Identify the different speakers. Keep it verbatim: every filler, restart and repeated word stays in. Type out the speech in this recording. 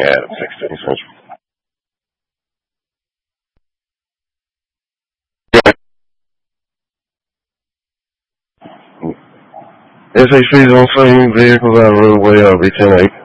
Speaker 1: Yeah, sixteen Central. S H P's on same vehicles out of the roadway, I'll be ten eight.